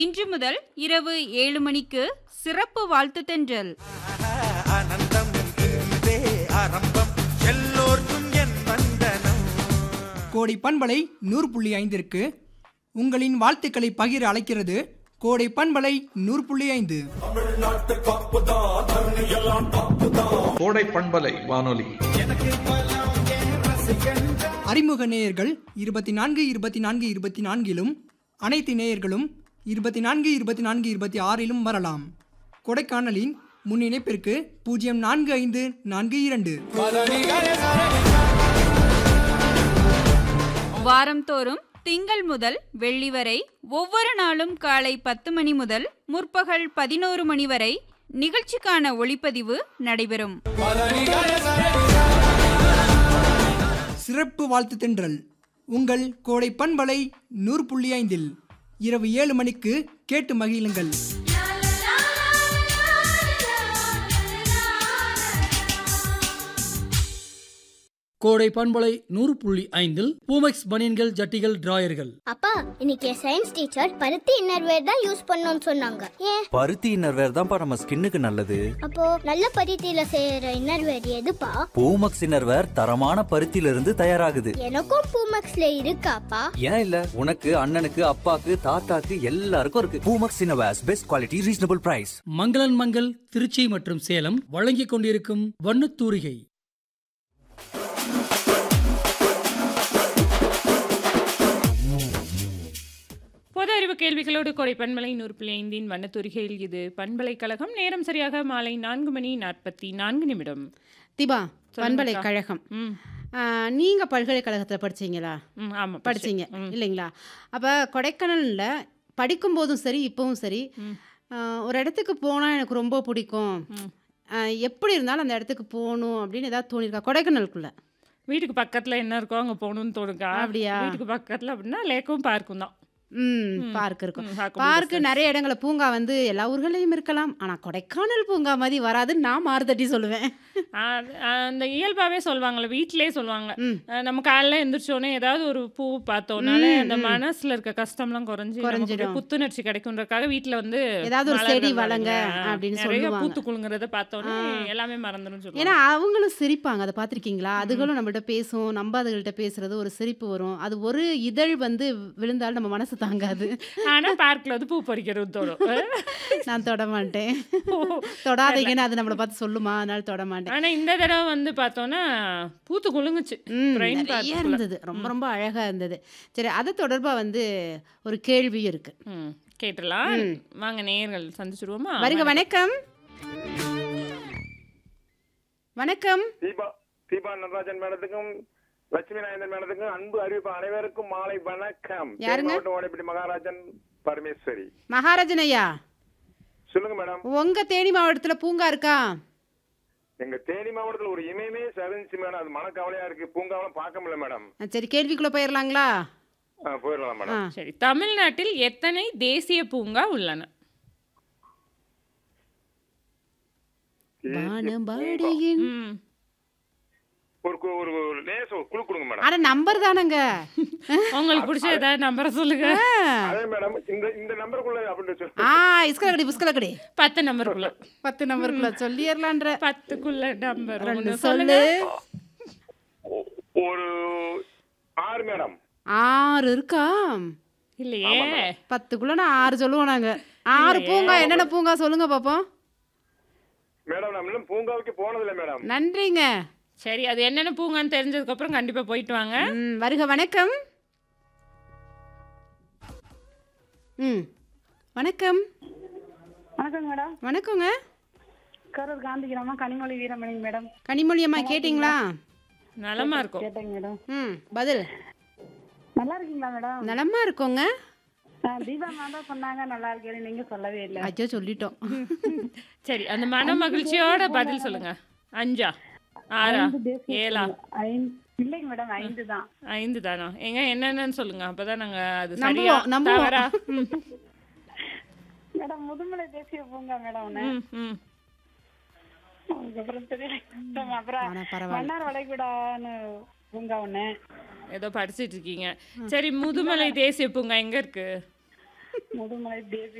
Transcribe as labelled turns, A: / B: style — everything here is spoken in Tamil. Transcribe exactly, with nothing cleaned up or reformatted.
A: இன்று முதல் இரவு ஏழு மணிக்கு சிறப்பு வாழ்த்து தென்றல்.
B: ஆனந்தம் இன்றே ஆரம்பம் எல்லோர்க்கும் என் வந்தனம்.
C: கோடை பண்பலை நூறு புள்ளி ஐந்திற்கு உங்களின் வாழ்த்துக்களை பகிர அழைக்கிறது கோடை பண்பலை நூறு புள்ளி ஐந்து.
D: கோடை பண்பலை வானொலி
C: அறிமுக நேயர்கள் இருபத்தி நான்கு இருபத்தி நான்கு இருபத்தி நான்கிலும் அனைத்து நேயர்களும் இருபத்தி நான்கு இருபத்தி நான்கு இருபத்தி ஆறிலும் வரலாம். கொடைக்கானலின் முன் இணைப்பிற்கு பூஜ்ஜியம் நான்கு ஐந்து நான்கு இரண்டு.
A: வாரந்தோறும் திங்கள் முதல் வெள்ளி வரை ஒவ்வொரு நாளும் காலை பத்து மணி முதல் முற்பகல் பதினோரு மணி வரை நிகழ்ச்சிக்கான ஒளிப்பதிவு நடைபெறும்.
C: சிறப்பு வாழ்த்து தென்றல் உங்கள் கோடை பண்பலை நூறு புள்ளி ஐந்தில் இரவு ஏழு மணிக்கு கேட்டு மகிழுங்கள்.
E: கோடை பண்பலை நூறு புள்ளி ஐந்தில் பூமெக்ஸ் பனியன்கள் ஜட்டிகள் டிராயர்கள்.
F: அப்பா இன்னைக்கு சயின்ஸ் டீச்சர் பருத்தி இன்னர்வேர் தான் யூஸ் பண்ணணும்னு சொன்னாங்க. ஏன்?
G: பருத்தி இன்னர்வேர் தான்ப்பா நம்ம ஸ்கின்னுக்கு நல்லது.
F: அப்போ நல்ல பருத்தியில செய்யற இன்னர்வேர் எதுப்பா?
G: பூமெக்ஸ் இன்னர்வேர் தரமான பருத்தியில இருந்து தயாராகுது.
F: எனக்கும் பூமெக்ஸ்ல இருக்காப்பா?
G: ஏன் இல்ல, உனக்கு அண்ணனுக்கு அப்பாக்கு தாத்தாக்கு எல்லாருக்கும் இருக்கு. Boomex innerwears best quality reasonable price.
E: மங்களன் மங்கள் திருச்சி மற்றும் சேலம் வழங்கிக் கொண்டிருக்கும் வண்ணத்தூரிகை.
H: பொது அறிவு கேள்விகளோடு கோடை பண்பலை நூறு புள்ளி ஐந்தின் வண்ணத்தூரிகையில் இது பண்பலைக்கழகம். நேரம் சரியாக மாலை நான்கு மணி நாற்பத்தி நான்கு நிமிடம்.
I: திபா, பண்பலைக்கழகம் நீங்க பல்கலைக்கழகத்தில் படிச்சீங்களா?
H: ஆமாம்,
I: படிச்சீங்க இல்லைங்களா? அப்போ கொடைக்கானலில் படிக்கும் போதும் சரி இப்பவும் சரி ஒரு இடத்துக்கு போனால் எனக்கு ரொம்ப பிடிக்கும், எப்படி இருந்தாலும் அந்த இடத்துக்கு போகணும் அப்படின்னு ஏதாவது தோணிருக்கா? கொடைக்கானலுக்குள்ள
H: வீட்டுக்கு பக்கத்தில் என்ன இருக்கோ அங்கே போகணும்னு தோணுக்கா?
I: அப்படியா?
H: வீட்டுக்கு பக்கத்தில் அப்படின்னா லேக்கும் பார்க்கும் தான்.
I: ம் பார்க் இருக்கும். பார்க்கு நிறைய இடங்கள பூங்கா வந்து எல்லா ஊர்களையும் இருக்கலாம். ஆனால் கொடைக்கானல் பூங்கா மாதிரி வராதுன்னு நான் மாறுதட்டி சொல்லுவேன்.
H: அந்த இயல்பாகவே சொல்லுவாங்கள்ல, வீட்டிலே சொல்லுவாங்க, நம்ம காலைல எழுந்திரிச்சோன்னே ஏதாவது ஒரு பூ பார்த்தோம்னாலே அந்த மனசில் இருக்க கஷ்டம்லாம் குறைஞ்சி குறைஞ்சிடும், புத்துணர்ச்சி கிடைக்குன்றக்காக வீட்டில் வந்து
I: ஏதாவது ஒரு செடி வளங்க அப்படின்னு சொல்லுவாங்க.
H: பூத்து குலுங்குறத பார்த்தோன்னே எல்லாமே மறந்துடும் சொல்லுவாங்க.
I: ஏன்னா அவங்களும் சிரிப்பாங்க, அதை பார்த்துருக்கீங்களா? அதுகளும் நம்மள்கிட்ட பேசும், நம்ம அதுகள்கிட்ட பேசுறது ஒரு சிரிப்பு வரும். அது ஒரு இதழ் வந்து விழுந்தாலும் நம்ம மனசு தாங்காது.
H: ஆனா பார்க்ல வந்து பூ பறிக்கிறது தோடும்.
I: நான் தொட மாட்டேன், தொடாதீங்கன்னு அது நம்மளை பார்த்து சொல்லுமா, அதனால தொட மாட்டேன்.
H: ஆனா இந்த தடவை வந்து பார்த்தோன்னா பூத்து குலுங்குச்சு,
I: நிறைய இருந்தது, ரொம்ப ரொம்ப அழகா இருந்தது. சரி, அது தொடர்பா வந்து ஒரு கேள்வியும் இருக்கு,
H: கேட்டலாம். வாங்க நேயர்கள் சந்திச்சிருவோமா?
I: வருக. வணக்கம். வணக்கம்.
J: தீபா தீபா நடராஜன் மேடத்துக்கும் லட்சுமி நாயந்தன் மேடத்துக்கும் அன்பு அறிவிப்பு அனைவருக்கும் மாலை வணக்கம்.
I: யாருங்க?
J: ஓடைப்பட்டி மகாராஜன் பரமேஸ்வரி.
I: மகாராஜன் ஐயா
J: சொல்லுங்க மேடம்.
I: உங்க தேனி மாவட்டத்துல பூங்கா இருக்கா?
J: எங்க தேனி மாவட்டத்துல ஒரு இமயமே சரிஞ்சிச்சு மேடம், அது மனக்கவலையா இருக்கு, பூங்காவெல்லாம் பார்க்க முடியல மேடம்.
I: சரி, கேள்விக்குள்ள போயிடலாங்களா?
J: போயிடலாம் மேடம்.
H: சரி, தமிழ்நாட்டில் எத்தனை தேசிய பூங்கா உள்ளன? ஒரு ஒரு லேச குழு கொடுங்க மேடம்.
I: அட நம்பர் தானங்க,
H: உங்களுக்கு பிடிச்ச ஏதாவது நம்பரை சொல்லுங்க.
J: அதே மேடம், இந்த இந்த நம்பருக்குள்ள அப்படி சொல்லுங்க.
I: ஆ இஸ்கலகடி புஸ்கலகடி
H: பத்து நம்பருக்குள்ள
I: பத்து நம்பருக்குள்ள சொல்லிரலாம்ன்ற.
H: பத்துக்குள்ள நம்பர்
I: ரெண்டு சொல்லு.
J: ஒரு ஆறு மேடம்.
I: ஆறு இருக்கா?
H: இல்லையே,
I: பத்துக்குள்ள நான் ஆறு சொல்லுவோம் நாங்க. ஆறு பூங்கா என்னென்ன பூங்கா சொல்லுங்க பாப்போம்.
J: மேடம் நம்ம இன்னும் பூங்காவுக்கு போனதில்லை மேடம்.
I: நன்றிங்க.
H: சரி, அது என்னென்ன பூங்கான்னு தெரிஞ்சதுக்கு அப்புறம் கண்டிப்பா போயிட்டு வாங்க.
I: வருக. வணக்கம். ம் வணக்கம்.
K: வணக்கம் மேடம்.
I: வணக்கங்க.
K: கரூர் காந்தி கிராமம் கனிமொழி வீரமணி மேடம்.
I: கனிமொழி அம்மா கேட்டிங்களா?
H: நலமா இருக்கும்.
K: கேட்டேங்க மேடம்.
I: ம் பதில்.
K: நல்லா இருக்கீங்களா மேடம்?
I: நலமா இருக்கோங்க.
K: தீபா மேம் தான் சொன்னாங்க நல்லா இருக்கேன்னு, நீங்க சொல்லவே இல்லை.
I: அச்சோ சொல்லிட்டோம்.
H: சரி, அந்த மன மகிழ்ச்சியோட பதில் சொல்லுங்க. அஞ்சா ஆறா ஏழா?
K: இல்லைங்க மேடம், ஐந்து தான்.
H: ஐந்து தானா? எங்க என்னென்னு சொல்லுங்க, அப்பதான் நாங்க அது
I: சரியா தவறா.
K: மேடம் முதுமலை தேசிய பூங்கா மேடம் ஒண்ணு. அதுக்கப்புறம் தெரியல. அப்புறம் மன்னார் வளைகுடான்னு பூங்கா ஒண்ணு.
H: ஏதோ படிச்சிட்டு இருக்கீங்க. சரி, முதுமலை தேசிய பூங்கா எங்க இருக்கு?
K: முதுமலை தேவி